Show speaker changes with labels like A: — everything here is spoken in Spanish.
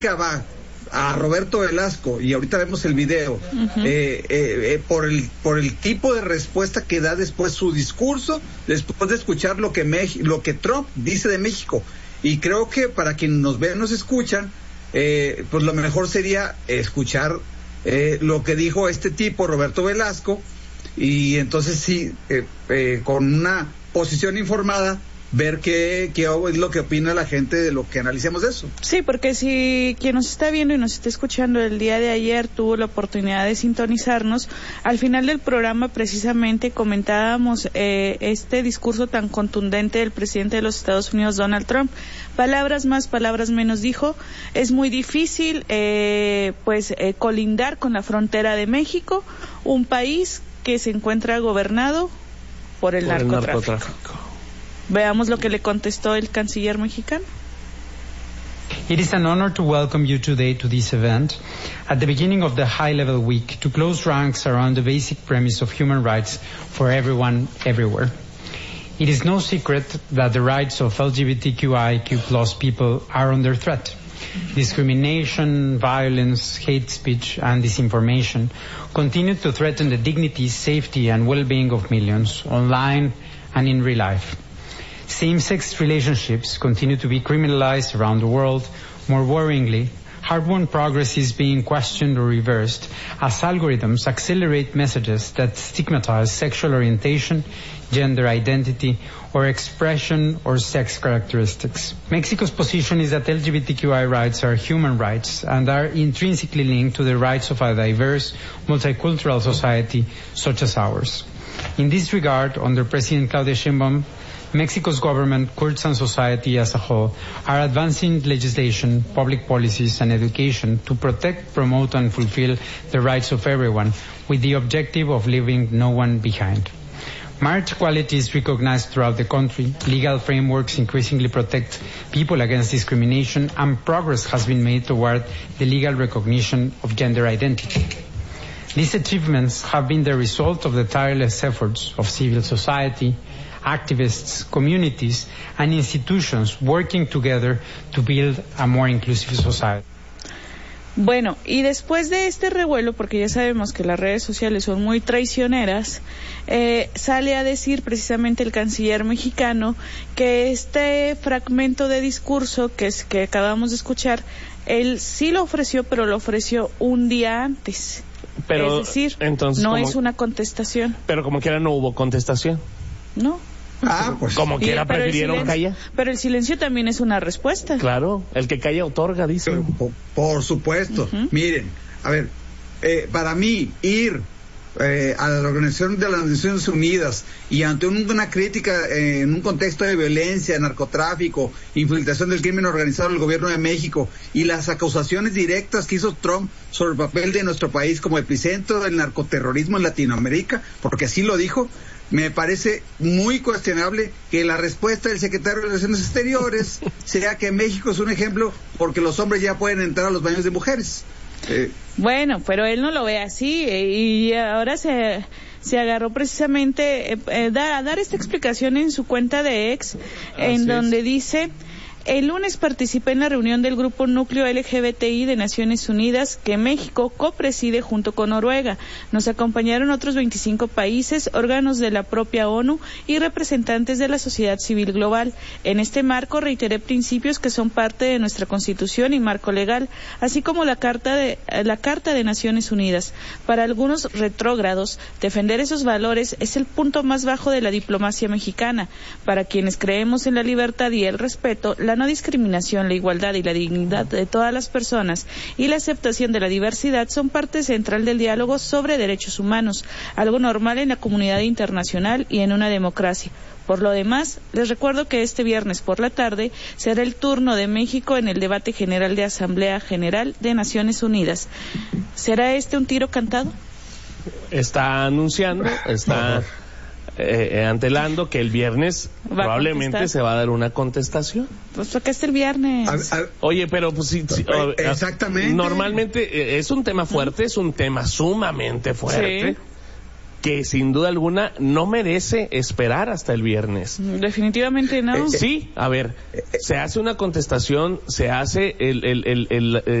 A: va a Roberto Velasco, y ahorita vemos el video, por el tipo de respuesta que da después su discurso, después de escuchar lo que Trump dice de México. Y creo que para quienes nos ven, nos escuchan, pues lo mejor sería escuchar lo que dijo este tipo, Roberto Velasco, y entonces sí, con una posición informada, ver qué es lo que opina la gente de lo que analicemos de eso.
B: Sí, porque si quien nos está viendo y nos está escuchando el día de ayer tuvo la oportunidad de sintonizarnos, al final del programa precisamente comentábamos este discurso tan contundente del presidente de los Estados Unidos, Donald Trump. Palabras más, palabras menos, dijo, es muy difícil colindar con la frontera de México, un país que se encuentra gobernado por el narcotráfico. Veamos lo que le contestó el canciller mexicano.
C: It is an honor to welcome you today to this event at the beginning of the high-level week to close ranks around the basic premise of human rights for everyone, everywhere. It is no secret that the rights of LGBTQIQ+ people are under threat. Discrimination, violence, hate speech, and disinformation continue to threaten the dignity, safety, and well-being of millions, online and in real life. Same-sex relationships continue to be criminalized around the world. More worryingly, hard-won progress is being questioned or reversed as algorithms accelerate messages that stigmatize sexual orientation, gender identity, or expression or sex characteristics. Mexico's position is that LGBTQI rights are human rights and are intrinsically linked to the rights of a diverse, multicultural society such as ours. In this regard, under President Claudia Sheinbaum, Mexico's government, courts and society as a whole are advancing legislation, public policies and education to protect, promote and fulfill the rights of everyone with the objective of leaving no one behind. Marriage equality is recognized throughout the country, legal frameworks increasingly protect people against discrimination, and progress has been made toward the legal recognition of gender identity. These achievements have been the result of the tireless efforts of civil society, activists, communities, and institutions working together to build a more inclusive society.
B: Bueno, y después de este revuelo, porque ya sabemos que las redes sociales son muy traicioneras, sale a decir precisamente el canciller mexicano que este fragmento de discurso que acabamos de escuchar, él sí lo ofreció, pero lo ofreció un día antes.
D: Pero,
B: es decir,
D: entonces,
B: no es una contestación.
D: Pero como quiera no hubo contestación.
B: No.
A: Pues
D: como quiera prefirieron callar.
B: Pero el silencio también es una respuesta.
D: Claro, el que calla otorga, dice.
A: Por supuesto. Miren, a ver, para mí ir a la Organización de las Naciones Unidas y ante una crítica en un contexto de violencia, narcotráfico, infiltración del crimen organizado del gobierno de México y las acusaciones directas que hizo Trump sobre el papel de nuestro país como epicentro del narcoterrorismo en Latinoamérica, porque así lo dijo, me parece muy cuestionable que la respuesta del secretario de Relaciones Exteriores sea que México es un ejemplo porque los hombres ya pueden entrar a los baños de mujeres.
B: Bueno, pero él no lo ve así y ahora se agarró precisamente a dar esta explicación en su cuenta de X, donde dice: el lunes participé en la reunión del Grupo Núcleo LGBTI de Naciones Unidas que México copreside junto con Noruega. Nos acompañaron otros 25 países, órganos de la propia ONU y representantes de la sociedad civil global. En este marco reiteré principios que son parte de nuestra Constitución y marco legal, así como la Carta de Naciones Unidas. Para algunos retrógrados, defender esos valores es el punto más bajo de la diplomacia mexicana. Para quienes creemos en la libertad y el respeto, la no discriminación, la igualdad y la dignidad de todas las personas y la aceptación de la diversidad son parte central del diálogo sobre derechos humanos, algo normal en la comunidad internacional y en una democracia. Por lo demás, les recuerdo que este viernes por la tarde será el turno de México en el debate general de Asamblea General de Naciones Unidas. ¿Será este un tiro cantado?
D: Está anunciando, está antelando que el viernes probablemente se va a dar una contestación.
B: Pues acá está el viernes.
D: Oye, pero pues sí,
A: exactamente.
D: Normalmente es un tema fuerte, es un tema sumamente fuerte. Sí. que sin duda alguna no merece esperar hasta el viernes.
B: Definitivamente no.
D: Sí, a ver, se hace una contestación, se hace